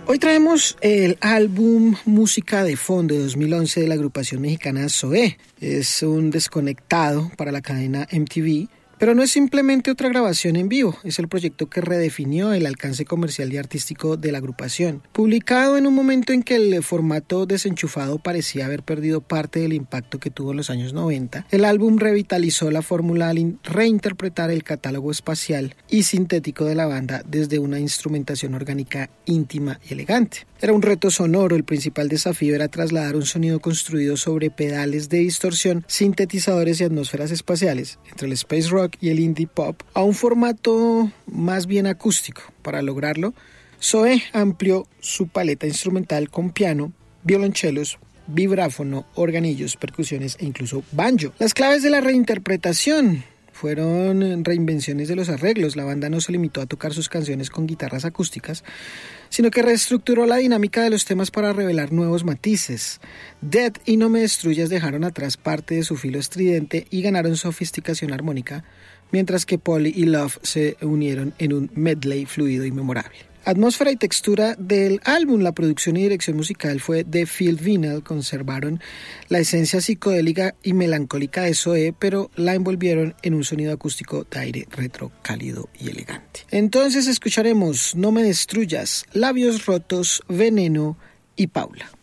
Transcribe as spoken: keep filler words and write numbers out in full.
Hoy traemos el álbum Música de Fondo de dos mil once de la agrupación mexicana Zoé. Es un desconectado para la cadena M T V, pero no es simplemente otra grabación en vivo, es el proyecto que redefinió el alcance comercial y artístico de la agrupación. Publicado en un momento en que el formato desenchufado parecía haber perdido parte del impacto que tuvo en los años noventa, el álbum revitalizó la fórmula al reinterpretar el catálogo espacial y sintético de la banda desde una instrumentación orgánica íntima y elegante. Era un reto sonoro, el principal desafío era trasladar un sonido construido sobre pedales de distorsión, sintetizadores y atmósferas espaciales, entre el space rock y el indie pop, a un formato más bien acústico. Para lograrlo, Zoé amplió su paleta instrumental con piano, violonchelos, vibráfono, organillos, percusiones e incluso banjo. Las claves de la reinterpretación fueron reinvenciones de los arreglos. La banda no se limitó a tocar sus canciones con guitarras acústicas, sino que reestructuró la dinámica de los temas para revelar nuevos matices. Dead y No Me Destruyas dejaron atrás parte de su filo estridente y ganaron sofisticación armónica, mientras que Polly y Love se unieron en un medley fluido y memorable. Atmósfera y textura del álbum, la producción y dirección musical fue de Phil Vinell. Conservaron la esencia psicodélica y melancólica de Zoé, pero la envolvieron en un sonido acústico de aire retro, cálido y elegante. Entonces escucharemos No Me Destruyas, Labios Rotos, Veneno y Paula.